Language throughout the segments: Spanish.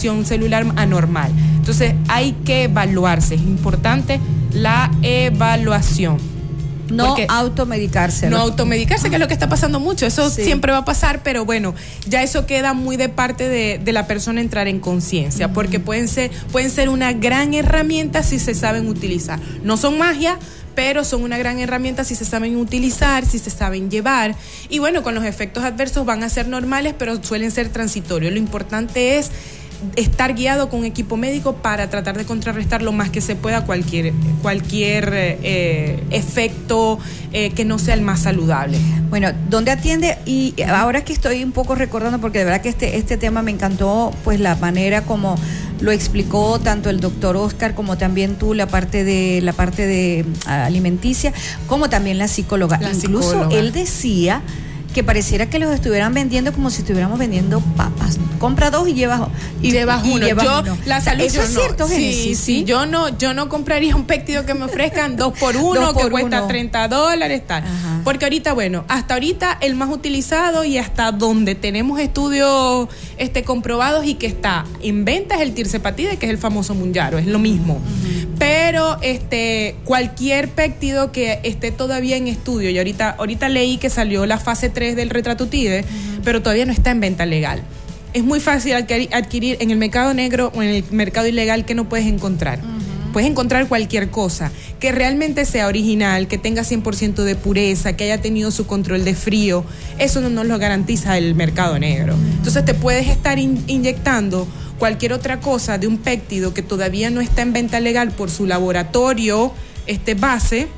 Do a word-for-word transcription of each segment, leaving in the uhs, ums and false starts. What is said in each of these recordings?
función celular anormal. Entonces hay que evaluarse, es importante la evaluación. No automedicarse. No automedicarse, que es lo que está pasando mucho. Eso sí. siempre va a pasar, pero bueno, ya eso queda muy de parte de, de la persona entrar en conciencia, uh-huh. porque pueden ser, pueden ser una gran herramienta si se saben utilizar. No son magia, pero son una gran herramienta si se saben utilizar, si se saben llevar. Y bueno, con los efectos adversos van a ser normales, pero suelen ser transitorios. Lo importante es estar guiado con equipo médico para tratar de contrarrestar lo más que se pueda cualquier cualquier eh, efecto eh, que no sea el más saludable. Bueno, ¿dónde atiende? Y ahora que estoy un poco recordando, porque de verdad que este este tema me encantó, pues la manera como lo explicó tanto el doctor Oscar como también tú, la parte de la parte de alimenticia, como también la psicóloga. La Incluso psicóloga. Él decía que pareciera que los estuvieran vendiendo como si estuviéramos vendiendo papas. Compra dos y llevas y llevas y uno. Llevas yo uno. La salud, eso yo es no. cierto, Génesis. Sí, sí, yo no, yo no compraría un péptido que me ofrezcan dos por uno, dos por que cuesta uno. treinta dólares, tal. Ajá. Porque ahorita, bueno, hasta ahorita el más utilizado y hasta donde tenemos estudios este comprobados y que está en venta es el tirzepatide, que es el famoso Mounjaro, es lo mismo. Uh-huh. Pero este cualquier péptido que esté todavía en estudio, y ahorita, ahorita leí que salió la fase tres del retratutide, uh-huh. pero todavía no está en venta legal. Es muy fácil adquirir, adquirir en el mercado negro o en el mercado ilegal que no puedes encontrar. Uh-huh. Puedes encontrar cualquier cosa que realmente sea original, que tenga cien por ciento de pureza, que haya tenido su control de frío. Eso no nos lo garantiza el mercado negro. Entonces te puedes estar in- inyectando cualquier otra cosa de un péptido que todavía no está en venta legal por su laboratorio este base,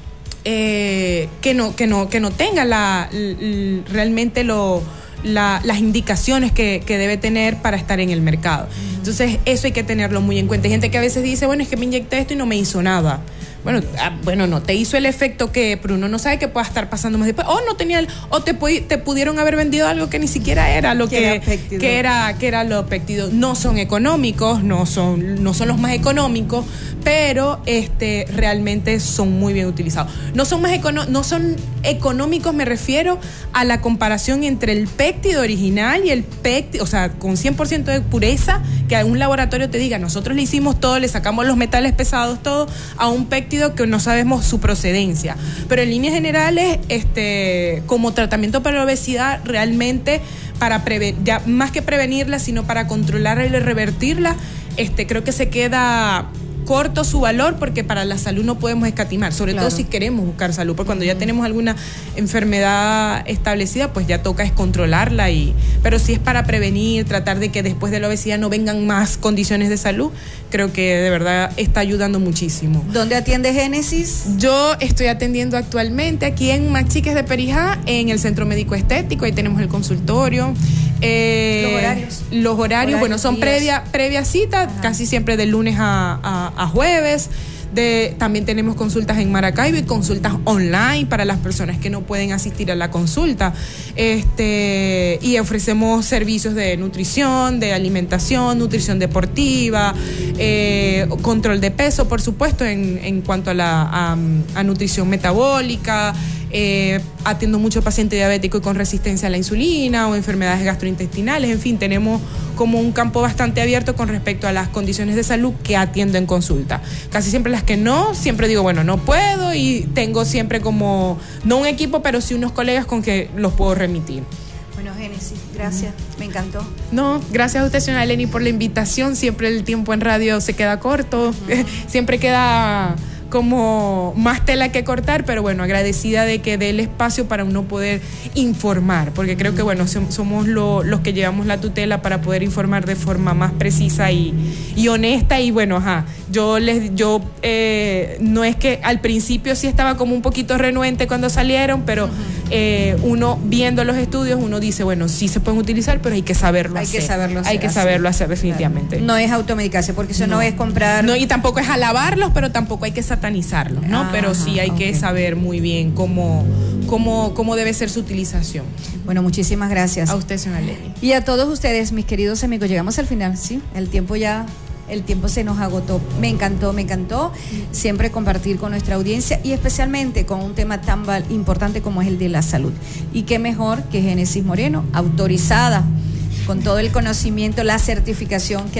eh, que no que no que no tenga la, l, realmente lo La, las indicaciones que, que debe tener para estar en el mercado. Entonces eso hay que tenerlo muy en cuenta. Hay gente que a veces dice, bueno, es que me inyecté esto y no me hizo nada. Bueno, ah, bueno, no te hizo el efecto que, pero uno no sabe que pueda estar pasando más después. O no tenía el, o te, te pudieron haber vendido algo que ni siquiera era lo que, que, que era que era lo péptido. No son económicos, no son, no son los más económicos, pero este realmente son muy bien utilizados. No son más econo, no son económicos, me refiero a la comparación entre el péptido original y el péptido, o sea, con cien por ciento de pureza, que a un laboratorio te diga, nosotros le hicimos todo, le sacamos los metales pesados, todo, a un péptido que no sabemos su procedencia. Pero en líneas generales, este, como tratamiento para la obesidad, realmente para prevenir, ya más que prevenirla, sino para controlarla y revertirla, este, creo que se queda corto su valor, porque para la salud no podemos escatimar, sobre claro. todo si queremos buscar salud, porque cuando ya tenemos alguna enfermedad establecida, pues ya toca es controlarla, y pero si es para prevenir, tratar de que después de la obesidad no vengan más condiciones de salud, creo que de verdad está ayudando muchísimo. ¿Dónde atiende Génesis? Yo estoy atendiendo actualmente aquí en Machiques de Perijá, en el Centro Médico Estético, ahí tenemos el consultorio. Eh, los horarios. Los horarios, horarios bueno, son previa, previa cita, ajá. casi siempre de lunes a, a, a jueves. De, también tenemos consultas en Maracaibo y consultas online para las personas que no pueden asistir a la consulta. Este, y ofrecemos servicios de nutrición, de alimentación, nutrición deportiva, eh, control de peso, por supuesto, en, en cuanto a la a, a nutrición metabólica. Eh, atiendo mucho paciente diabético y con resistencia a la insulina o enfermedades gastrointestinales. En fin, tenemos como un campo bastante abierto con respecto a las condiciones de salud que atiendo en consulta. Casi siempre las que no, siempre digo, bueno, no puedo, y tengo siempre como, no un equipo, pero sí unos colegas con que los puedo remitir. Bueno, Génesis, gracias, uh-huh. me encantó. No, gracias a usted, señora Eleni, por la invitación. Siempre el tiempo en radio se queda corto, uh-huh. siempre queda como más tela que cortar, pero bueno, agradecida de que dé el espacio para uno poder informar, porque creo que bueno, somos lo, los que llevamos la tutela para poder informar de forma más precisa y, y honesta. Y bueno, ajá, yo les yo eh, no es que al principio sí estaba como un poquito renuente cuando salieron, pero uh-huh. eh, uno viendo los estudios, uno dice, bueno, sí se pueden utilizar, pero hay que saberlo hay hacer. Que saberlo hacer hay que saberlo hacer definitivamente. Claro. No es automedicarse, porque eso no, no es comprar. No, y tampoco es alabarlos, pero tampoco hay que satanizarlos, ¿no? Ajá, pero sí hay okay. que saber muy bien cómo, cómo, cómo debe ser su utilización. Bueno, muchísimas gracias. A usted, señora Leni. Y a todos ustedes, mis queridos amigos, llegamos al final, ¿sí? El tiempo ya... El tiempo se nos agotó. Me encantó, me encantó siempre compartir con nuestra audiencia y especialmente con un tema tan importante como es el de la salud. Y qué mejor que Génesis Moreno, autorizada con todo el conocimiento, la certificación que